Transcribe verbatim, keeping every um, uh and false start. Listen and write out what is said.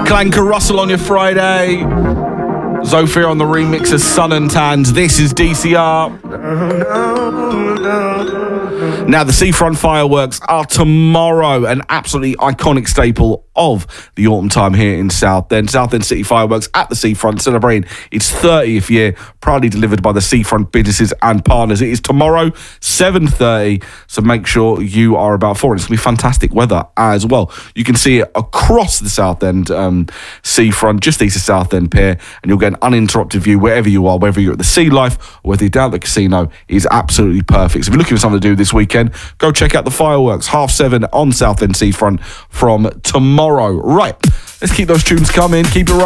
Clanker Russell on your Friday. Zofia on the remix of Sun and Tans. This is D C R. Now, the Seafront fireworks are tomorrow, an absolutely iconic staple of the autumn time here in Southend. Southend City Fireworks at the Seafront, celebrating its thirtieth year, proudly delivered by the Seafront businesses and partners. It is tomorrow, seven thirty, so make sure you are about for it. It's going to be fantastic weather as well. You can see it across the Southend um, Seafront, just east of Southend Pier, and you'll get an uninterrupted view wherever you are, whether you're at the Sea Life or whether you're down at the casino. It is absolutely perfect. So if you're looking for something to do this weekend, go check out the fireworks, half seven on Southend Seafront from tomorrow. Right, let's keep those tunes coming. Keep it right.